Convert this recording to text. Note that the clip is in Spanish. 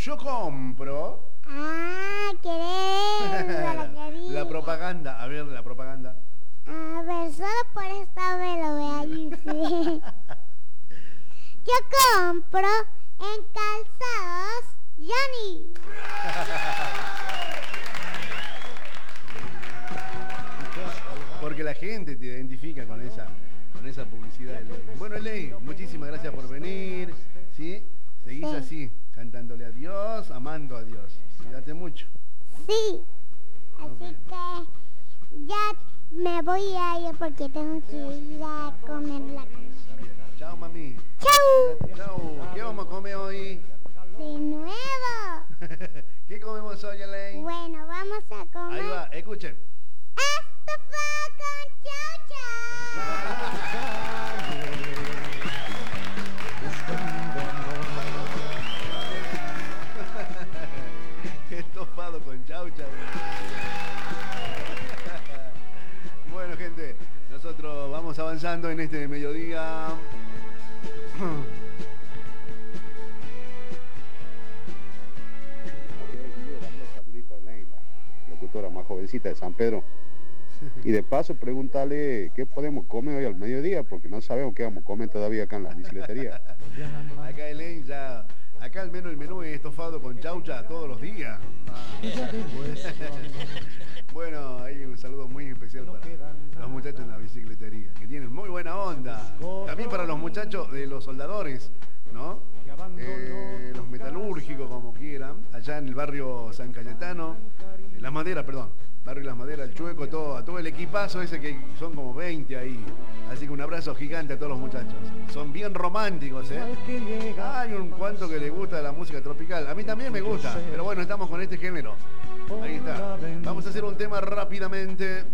yo compro. Ah, querés lo que digo. La propaganda, a ver, la propaganda. A ver, solo por esta vez lo voy a decir. Yo compro en Calzados Johnny. Porque la gente te identifica con esa publicidad. Bueno, Elaine, muchísimas gracias por venir. ¿Sí? Seguís así, cantándole a Dios, amando a Dios. Cuídate mucho. Sí, así que ya me voy a ir porque tengo que ir a comer la comida. Bien. Chao, mami. ¡Chau! Chao. ¿Qué vamos a comer hoy? De nuevo. ¿Qué comemos hoy, Elaine? Bueno, vamos a comer. Ahí va, escuchen. Esto fue con Chau Estofado con chaucha. Bueno, gente, nosotros vamos avanzando en este mediodía. Locutora más jovencita de San Pedro. Y de paso preguntarle qué podemos comer hoy al mediodía, porque no sabemos qué vamos a comer todavía acá en la bicicletería. Acá Elaine ya, acá al menos el menú es estofado con chaucha todos los días. Bueno, ahí un saludo muy especial para los muchachos en la bicicletería, que tienen muy buena onda. También para los muchachos de los soldadores, ¿no? Los metalúrgicos, como quieran, allá en el barrio San Cayetano, en Las Maderas, perdón, barrio Las Maderas, el Chueco, a todo el equipazo ese que son como 20 ahí. Así que un abrazo gigante a todos los muchachos. Son bien románticos, ¿eh? Hay un cuanto que les gusta la música tropical. A mí también me gusta, pero bueno, estamos con este género. Ahí está. Vamos a hacer un tema rápidamente.